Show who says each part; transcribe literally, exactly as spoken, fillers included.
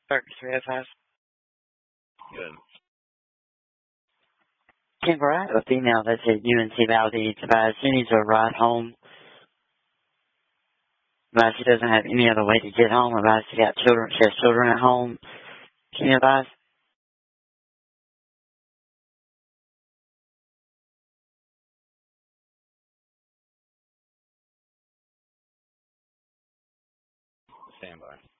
Speaker 1: Park three oh five.
Speaker 2: Good.
Speaker 1: Kimber, I have a female that's at U N C Valdez, but she needs a ride home. But she doesn't have any other way to get home. But she got children. She has children at home. Can you advise?
Speaker 2: Stand by.